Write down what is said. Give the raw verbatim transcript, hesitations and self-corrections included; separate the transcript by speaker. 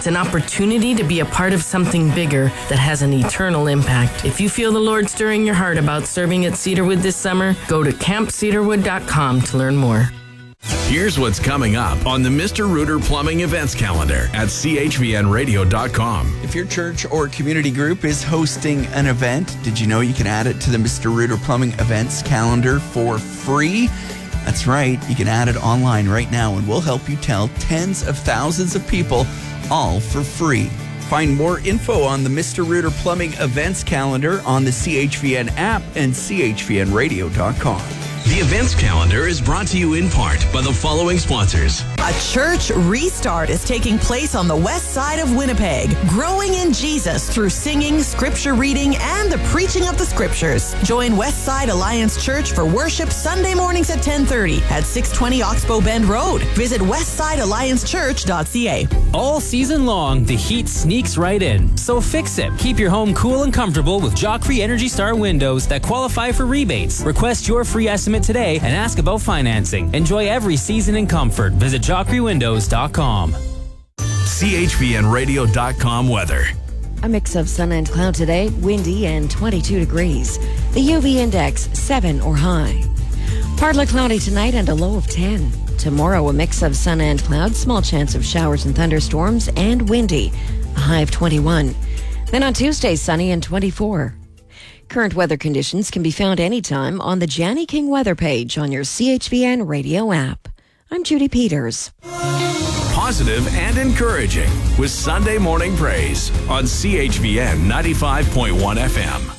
Speaker 1: It's an opportunity to be a part of something bigger that has an eternal impact. If you feel the Lord stirring your heart about serving at Cedarwood this summer, go to camp cedarwood dot com to learn more.
Speaker 2: Here's what's coming up on the Mister Rooter Plumbing events calendar at c h v n radio dot com.
Speaker 3: If your church or community group is hosting an event, did you know you can add it to the Mister Rooter Plumbing events calendar for free? That's right. You can add it online right now, and we'll help you tell tens of thousands of people, all for free. Find more info on the Mister Rooter Plumbing events calendar on the C H V N app and c h v n radio dot com.
Speaker 2: The events calendar is brought to you in part by the following sponsors.
Speaker 4: A church restart is taking place on the west side of Winnipeg, growing in Jesus through singing, scripture reading, and the preaching of the scriptures. Join Westside Alliance Church for worship Sunday mornings at ten thirty at six twenty Oxbow Bend Road. Visit westside alliance church dot c a.
Speaker 5: All season long, the heat sneaks right in. So fix it. Keep your home cool and comfortable with Joffrey Energy Star windows that qualify for rebates. Request your free estimate today and ask about financing. Enjoy every season in comfort. Visit joffrey windows dot com.
Speaker 2: c h v n radio dot com weather.
Speaker 6: A mix of sun and cloud today, windy and twenty-two degrees. The U V index seven or high. Partly cloudy tonight and a low of ten. Tomorrow, a mix of sun and cloud, small chance of showers and thunderstorms, and windy, a high of twenty-one. Then on Tuesday, sunny and twenty-four. Current weather conditions can be found anytime on the Janny King weather page on your C H V N radio app. I'm Judy Peters.
Speaker 2: Positive and encouraging with Sunday Morning Praise on C H V N ninety-five point one F M.